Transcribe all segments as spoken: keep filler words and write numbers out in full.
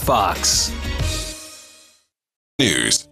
Fox News.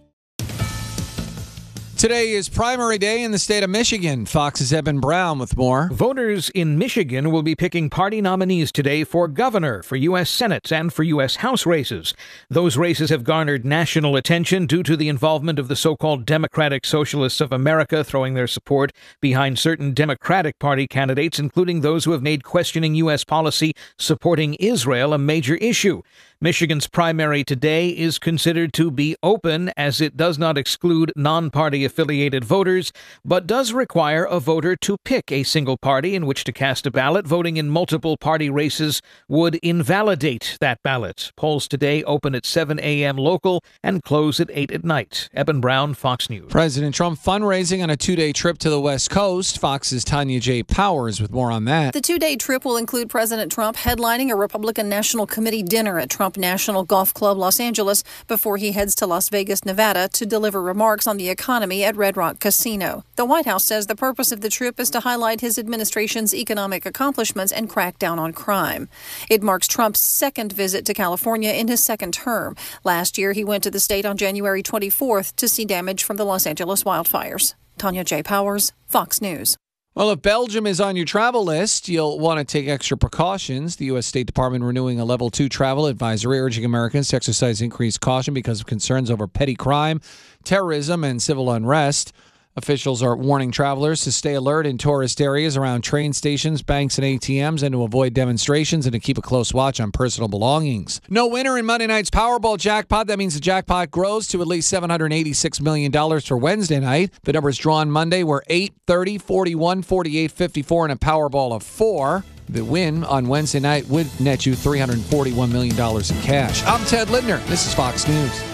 Today is primary day in the state of Michigan. Fox's Eben Brown with more. Voters in Michigan will be picking party nominees today for governor, for U S Senate, and for U S House races. Those races have garnered national attention due to the involvement of the so-called Democratic Socialists of America throwing their support behind certain Democratic Party candidates, including those who have made questioning U S policy supporting Israel a major issue. Michigan's primary today is considered to be open, as it does not exclude non-party affiliated voters, but does require a voter to pick a single party in which to cast a ballot. Voting in multiple party races would invalidate that ballot. Polls today open at seven a.m. local and close at eight at night. Eben Brown, Fox News. President Trump fundraising on a two-day trip to the West Coast. Fox's Tanya J. Powers with more on that. The two-day trip will include President Trump headlining a Republican National Committee dinner at Trump National Golf Club Los Angeles before he heads to Las Vegas, Nevada to deliver remarks on the economy at Red Rock Casino. The White House says the purpose of the trip is to highlight his administration's economic accomplishments and crack down on crime. It marks Trump's second visit to California in his second term. Last year, he went to the state on January twenty-fourth to see damage from the Los Angeles wildfires. Tanya J. Powers, Fox News. Well, if Belgium is on your travel list, you'll want to take extra precautions. The U S. State Department renewing a level two travel advisory, urging Americans to exercise increased caution because of concerns over petty crime, terrorism, and civil unrest. Officials are warning travelers to stay alert in tourist areas around train stations, banks, and A T Ms, and to avoid demonstrations and to keep a close watch on personal belongings. No winner in Monday night's Powerball jackpot. That means the jackpot grows to at least seven hundred eighty-six million dollars for Wednesday night. The numbers drawn Monday were eight, thirty, forty-one, forty-eight, fifty-four, and a Powerball of four. The win on Wednesday night would net you three hundred forty-one million dollars in cash. I'm Ted Lindner. This is Fox News.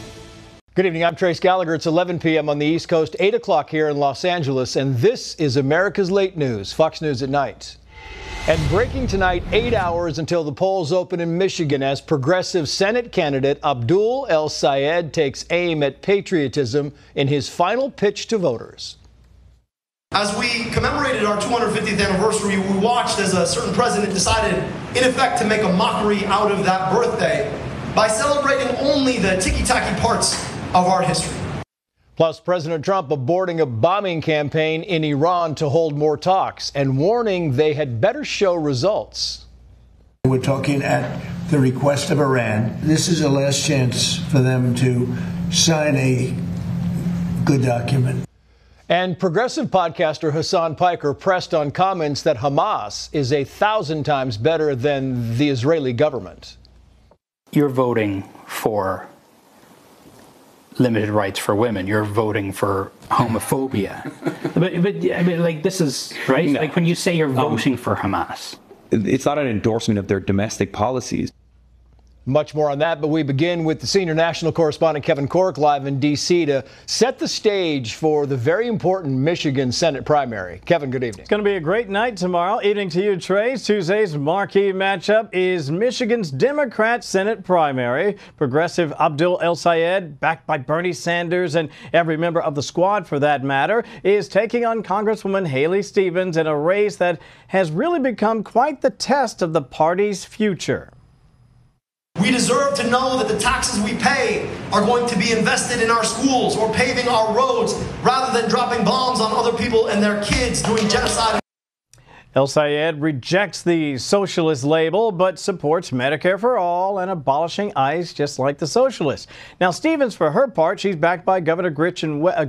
Good evening. I'm Trace Gallagher. It's eleven p.m. on the East Coast, eight o'clock here in Los Angeles, and this is America's Late News, Fox News at Night. And breaking tonight, eight hours until the polls open in Michigan as progressive Senate candidate Abdul El-Sayed takes aim at patriotism in his final pitch to voters. As we commemorated our two hundred fiftieth anniversary, we watched as a certain president decided, in effect, to make a mockery out of that birthday by celebrating only the ticky-tacky parts of our history. Plus, President Trump aborting a bombing campaign in Iran to hold more talks and warning they had better show results. We're talking at the request of Iran. This is a last chance for them to sign a good document. And progressive podcaster Hassan Piker pressed on comments that Hamas is a thousand times better than the Israeli government. You're voting for limited rights for women. You're voting for homophobia. but, but I mean, like, this is, right? No. Like, when you say you're voting um, for Hamas. It's not an endorsement of their domestic policies. Much more on that, but we begin with the senior national correspondent Kevin Corke live in D C to set the stage for the very important Michigan Senate primary. Kevin, good evening. It's going to be a great night tomorrow. Evening to you, Trace. Tuesday's marquee matchup is Michigan's Democrat Senate primary. Progressive Abdul El-Sayed, backed by Bernie Sanders and every member of the squad for that matter, is taking on Congresswoman Haley Stevens in a race that has really become quite the test of the party's future. We deserve to know that the taxes we pay are going to be invested in our schools or paving our roads rather than dropping bombs on other people and their kids doing genocide. El-Sayed rejects the socialist label but supports Medicare for all and abolishing ICE just like the socialists. Now, Stevens, for her part, she's backed by Governor Gretchen